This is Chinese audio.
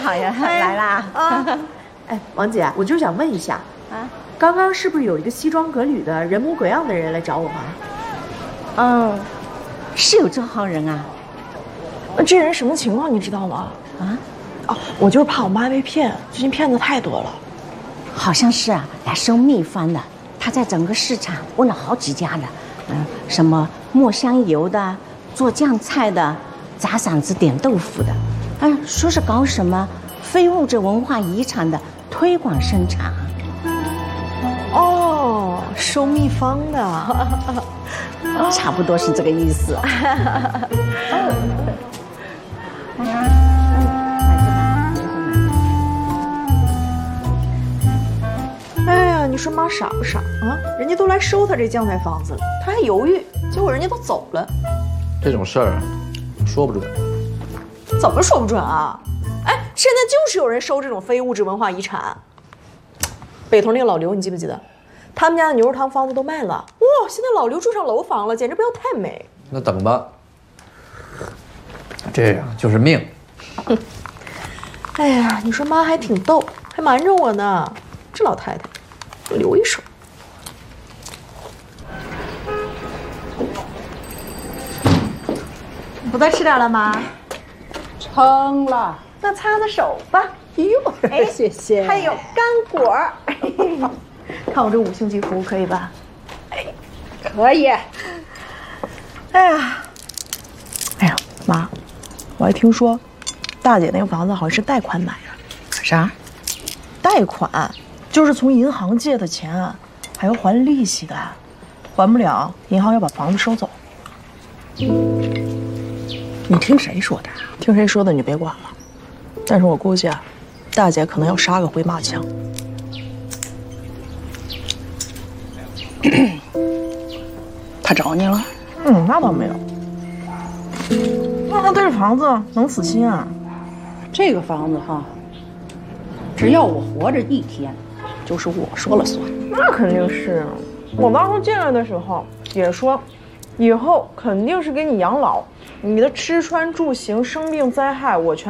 好呀，来啦！ 啊，哎，王姐，我就想问一下，刚刚是不是有一个西装革履的人模鬼样的人来找我们？ 是有这号人啊？ 这人什么情况你知道吗？我就是怕我妈被骗，最近骗子太多了。 好像是啊，来收秘方的。他在整个市场问了好几家的，什么磨香油的、做酱菜的、砸嗓子点豆腐的，说是搞什么非物质文化遗产的推广生产。 哦，收秘方的， 差不多是这个意思。 哎呀，你说妈傻不傻啊？人家都来收他这酱菜房子了，他还犹豫，结果人家都走了。 这种事儿说不准。 怎么说不准啊？哎，现在就是有人收这种非物质文化遗产。北头那个老刘，你记不记得？他们家的牛肉汤方子都卖了，哇！现在老刘住上楼房了，简直不要太美。 那等吧，这样就是命。 哎呀，你说妈还挺逗，还瞒着我呢。这老太太，我留一手。 不再吃点了吗？ 撑了。 那擦擦手吧。 哎呦，哎，谢谢。 还有干果儿，看我这5星级服务可以吧？ 可以。 哎呀，妈，我还听说，大姐那个房子好像是贷款买的。 啥？ 贷款就是从银行借的钱，还要还利息的，还不了，银行要把房子收走。 你听谁说的？ 听谁说的你就别管了。但是我估计啊，大姐可能要杀个回马枪。 他找你了？ 那倒没有。那他对这房子能死心啊？ 这个房子哈，只要我活着一天，就是我说了算。 那肯定是，我当初进来的时候也说，以后肯定是给你养老，你的吃穿住行、生病灾害我全